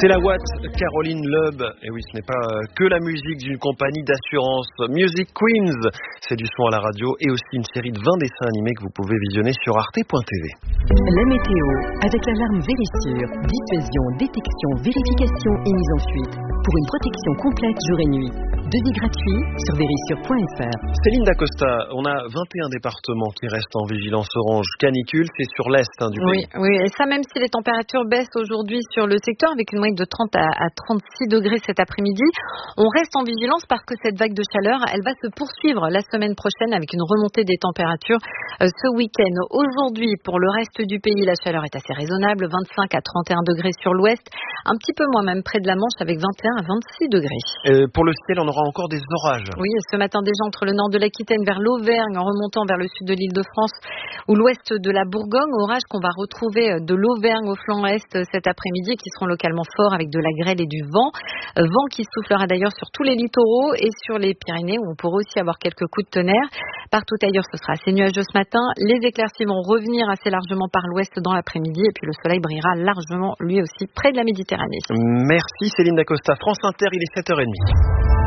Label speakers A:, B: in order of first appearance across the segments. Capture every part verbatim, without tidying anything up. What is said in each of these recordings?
A: C'est la Watt, Caroline Loeb. Et oui, ce n'est pas que la musique d'une compagnie d'assurance. Music Queens, c'est du son à la radio et aussi une série de vingt dessins animés que vous pouvez visionner sur arte point t v.
B: La météo, avec l'alarme Vérissure. Dissuasion, détection, vérification et mise en fuite. Pour une protection complète jour et nuit. Devis gratuit sur vérissure point f r.
A: Céline Dacosta, on a vingt et un départements qui restent en vigilance orange canicule. C'est sur l'est hein, du
C: oui,
A: pays.
C: Oui, et ça même si les températures baissent aujourd'hui sur le secteur avec une moyenne de trente à trente-six degrés cet après-midi. On reste en vigilance parce que cette vague de chaleur, elle va se poursuivre la semaine prochaine avec une remontée des températures euh, ce week-end. Aujourd'hui, pour le reste du pays, la chaleur est assez raisonnable, vingt-cinq à trente et un degrés sur l'ouest, un petit peu moins même près de la Manche avec vingt et un à vingt-six degrés.
A: Euh, pour le ciel, on aura encore des orages.
C: Oui, ce matin déjà entre le nord de l'Aquitaine vers l'Auvergne, en remontant vers le sud de l'Île-de-France ou l'ouest de la Bourgogne, orages qu'on va retrouver de l'Auvergne au flanc est cet après-midi qui seront localement forts avec de la grêle et du vent. Vent qui soufflera d'ailleurs sur tous les littoraux et sur les Pyrénées où on pourra aussi avoir quelques coups de tonnerre. Partout ailleurs, ce sera assez nuageux ce matin. Les éclaircies vont revenir assez largement par l'ouest dans l'après-midi et puis le soleil brillera largement lui aussi près de la Méditerranée.
A: Merci Céline Dacosta. France Inter, il est sept heures trente.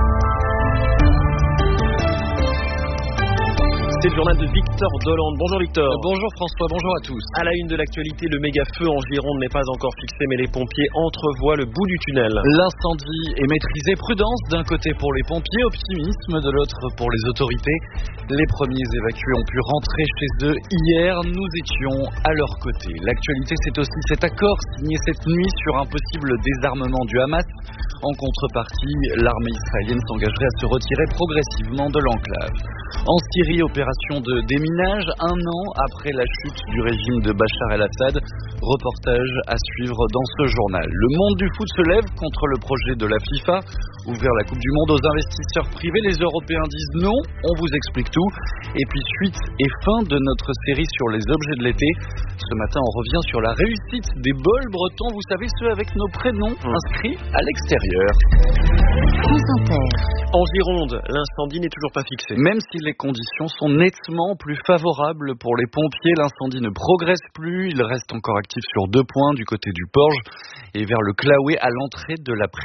A: C'est le journal de Victor Dolande. Bonjour Victor.
D: Bonjour François, bonjour à tous.
A: À la une de l'actualité, le méga feu en Gironde n'est pas encore fixé, mais les pompiers entrevoient le bout du tunnel.
D: L'incendie est maîtrisé. Prudence d'un côté pour les pompiers, optimisme de l'autre pour les autorités. Les premiers évacués ont pu rentrer chez eux hier. Nous étions à leur côté. L'actualité, c'est aussi cet accord signé cette nuit sur un possible désarmement du Hamas. En contrepartie, l'armée israélienne s'engagerait à se retirer progressivement de l'enclave. En Syrie, opération de déminage, un an après la chute du régime de Bachar el-Assad. Reportage à suivre dans ce journal. Le monde du foot se lève contre le projet de la FIFA. Ouvrir la Coupe du Monde aux investisseurs privés. Les Européens disent non, on vous explique tout. Et puis suite et fin de notre série sur les objets de l'été. Ce matin, on revient sur la réussite des bols bretons. Vous savez, ceux avec nos prénoms inscrits à l'extérieur.
B: France Inter.
A: En Gironde, l'incendie n'est toujours pas fixé.
D: Même si les conditions sont nettement plus favorables pour les pompiers, l'incendie ne progresse plus. Il reste encore actif sur deux points, du côté du Porge et vers le Claouet à l'entrée de la